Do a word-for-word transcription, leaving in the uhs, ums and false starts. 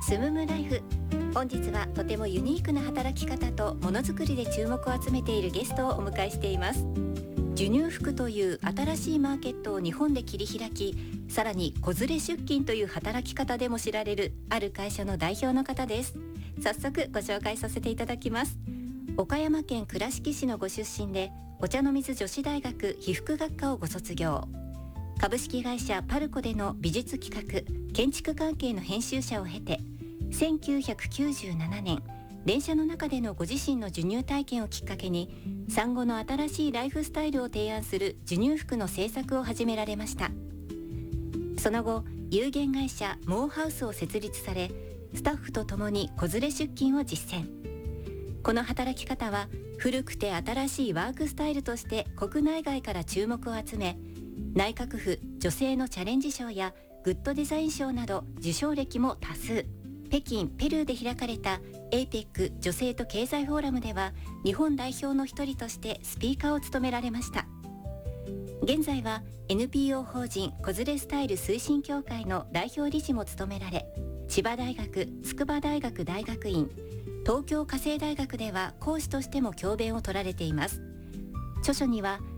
スムムライフ。本日はとてもユニークな働き方とものづくりで注目を集めているゲストをお迎えしています。授乳服という新しいマーケットを日本で切り開き、さらに子連れ出勤という働き方でも知られるある会社の代表の方です。早速ご紹介させていただきます。岡山県倉敷市のご出身で、お茶の水女子大学被服学科をご卒業。株式会社パルコでの美術企画建築関係の編集者を経て、せんきゅうひゃくきゅうじゅうななねん電車の中でのご自身の授乳体験をきっかけに、産後の新しいライフスタイルを提案する授乳服の制作を始められました。その後、有限会社モーハウスを設立され、スタッフとともに子連れ出勤を実践。この働き方は古くて新しいワークスタイルとして国内外から注目を集め、内閣府女性のチャレンジ賞やグッドデザイン賞など受賞歴も多数。北京、ペルーで開かれた エーペック 女性と経済フォーラムでは、日本代表の一人としてスピーカーを務められました。現在は エヌピーオー 法人子連れスタイル推進協会の代表理事も務められ、千葉大学、筑波大学大学院、東京家政大学では講師としても教鞭を取られています。著書には